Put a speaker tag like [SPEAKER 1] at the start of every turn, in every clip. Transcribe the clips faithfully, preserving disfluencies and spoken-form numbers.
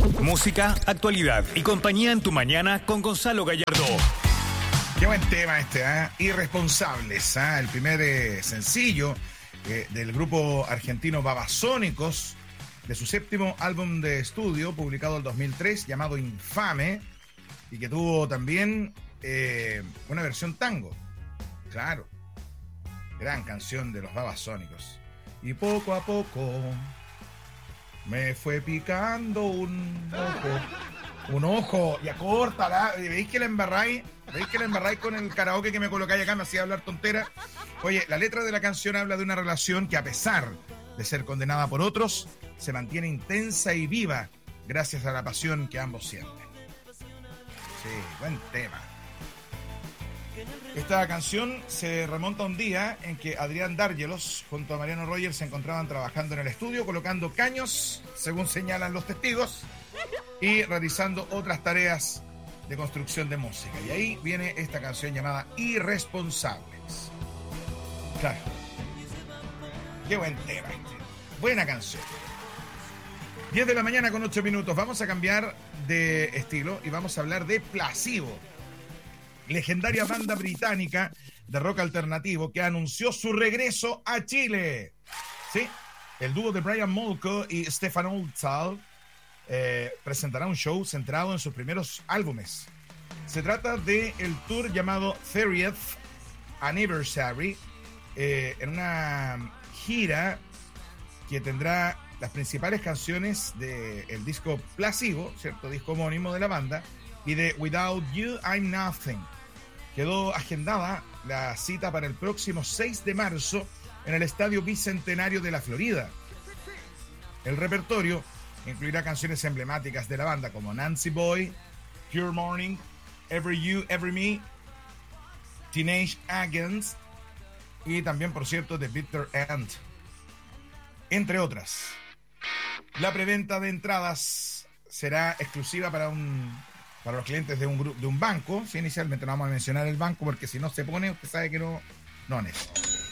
[SPEAKER 1] Música, actualidad y compañía en tu mañana con Gonzalo Gallardo.
[SPEAKER 2] Qué buen tema este, ¿eh? Irresponsables, ¿eh? El primer eh, sencillo eh, del grupo argentino Babasónicos, de su séptimo álbum de estudio, publicado en dos mil tres, llamado Infame, y que tuvo también eh, una versión tango. Claro, gran canción de los Babasónicos. Y poco a poco me fue picando un ojo. Un ojo, ya córtala. ¿Veis que la embarráis? ¿Veis que la embarráis con el karaoke que me colocáis acá? Me hacía hablar tontera. Oye, la letra de la canción habla de una relación que, a pesar de ser condenada por otros, se mantiene intensa y viva gracias a la pasión que ambos sienten. Sí, buen tema. Esta canción se remonta a un día en que Adrián Dárgelos junto a Mariano Roger se encontraban trabajando en el estudio, colocando caños, según señalan los testigos, y realizando otras tareas de construcción de música. Y ahí viene esta canción llamada Irresponsables. Claro. Qué buen tema este. Buena canción. diez de la mañana con ocho minutos. Vamos a cambiar de estilo y vamos a hablar de Placebo, legendaria banda británica de rock alternativo que anunció su regreso a Chile. Sí, el dúo de Brian Molko y Stefan Oldthal eh, presentará un show centrado en sus primeros álbumes. Se trata del tour llamado thirtieth Anniversary, eh, en una gira que tendrá las principales canciones del disco Placebo, ¿cierto? Disco homónimo de la banda, y de Without You, I'm Nothing. Quedó agendada la cita para el próximo seis de marzo en el Estadio Bicentenario de la Florida. El repertorio incluirá canciones emblemáticas de la banda como Nancy Boy, Pure Morning, Every You, Every Me, Teenage Agents y también, por cierto, The Bitter End, entre otras. La preventa de entradas será exclusiva para un... para los clientes de un grupo, de un banco. Sí, inicialmente no vamos a mencionar el banco porque si no se pone, usted sabe que no, no es.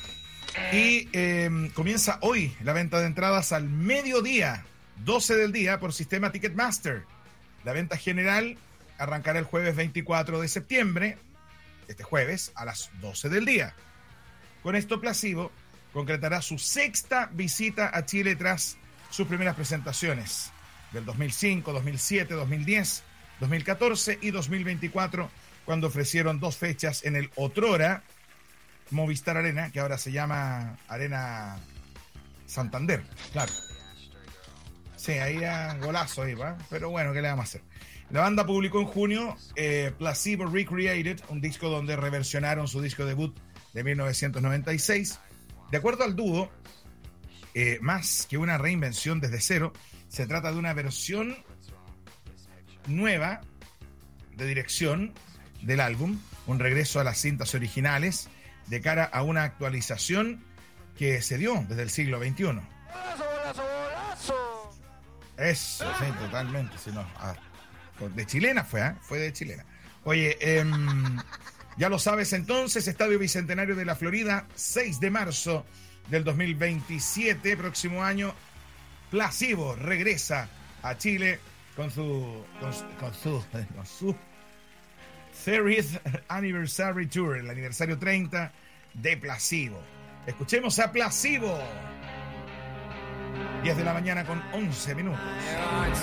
[SPEAKER 2] Y eh, comienza hoy la venta de entradas al mediodía, doce del día, por sistema Ticketmaster. La venta general arrancará el jueves veinticuatro de septiembre, este jueves, a las doce del día. Con esto, Placebo concretará su sexta visita a Chile tras sus primeras presentaciones del dos mil cinco, dos mil siete, dos mil diez, dos mil catorce y dos mil veinticuatro, cuando ofrecieron dos fechas en el otrora Movistar Arena, que ahora se llama Arena Santander. Claro. Sí, ahí a golazo ahí, ¿va? Pero bueno, ¿qué le vamos a hacer? La banda publicó en junio eh, Placebo Recreated, un disco donde reversionaron su disco debut de mil novecientos noventa y seis. De acuerdo al dúo, eh, más que una reinvención desde cero, se trata de una versión nueva de dirección del álbum, un regreso a las cintas originales de cara a una actualización que se dio desde el siglo veintiuno.
[SPEAKER 3] ¡Golazo, golazo, golazo!
[SPEAKER 2] Eso, sí, totalmente. Si no, ah, de chilena fue, ¿eh? Fue de chilena. Oye, eh, ya lo sabes entonces, Estadio Bicentenario de la Florida, seis de marzo del dos mil veintisiete, próximo año, Placebo regresa a Chile con su con, con su con su thirtieth Anniversary Tour, el aniversario treinta de Placebo. Escuchemos a Placebo. diez de la mañana con once minutos.